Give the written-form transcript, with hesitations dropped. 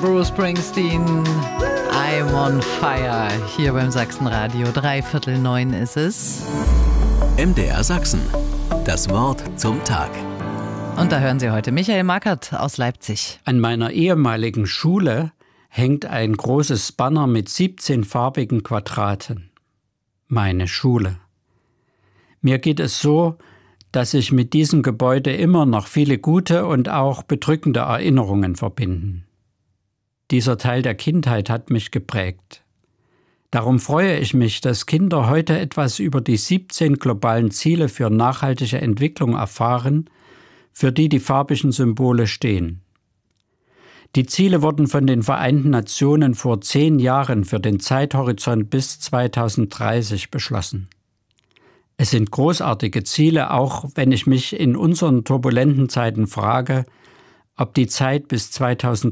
Bruce Springsteen, I'm on fire, hier beim Sachsenradio. 8:45 ist es. MDR Sachsen, das Wort zum Tag. Und da hören Sie heute Michael Makert aus Leipzig. An meiner ehemaligen Schule hängt ein großes Banner mit 17 farbigen Quadraten. Meine Schule. Mir geht es so, dass sich mit diesem Gebäude immer noch viele gute und auch bedrückende Erinnerungen verbinden. Dieser Teil der Kindheit hat mich geprägt. Darum freue ich mich, dass Kinder heute etwas über die 17 globalen Ziele für nachhaltige Entwicklung erfahren, für die die farbigen Symbole stehen. Die Ziele wurden von den Vereinten Nationen vor 10 Jahren für den Zeithorizont bis 2030 beschlossen. Es sind großartige Ziele, auch wenn ich mich in unseren turbulenten Zeiten frage, ob die Zeit bis 2030